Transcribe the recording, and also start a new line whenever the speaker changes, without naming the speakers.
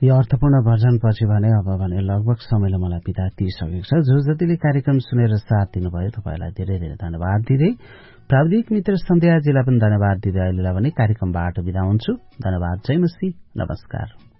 यो अर्थपूर्ण भजनपछि भने अब भने लगभग समयले मलाई बिदा दिइसकेको छ। जो जतिले कार्यक्रम सुनेर साथ दिनुभयो तपाईलाई धेरै धेरै धन्यवाद दिँदै प्राविधिक मित्र सन्ध्याजीलाई पनि धन्यवाद दिँदै अहिलेलाई भने कार्यक्रमबाट बिदा हुन्छु। धन्यवाद। जय मसी। नमस्कार।